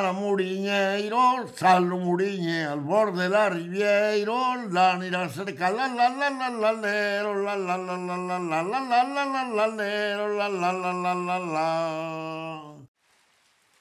la Muriñeiro, Sallo Muriñe al borde de la Riviero, la nira cerca, la lero, la lero, la.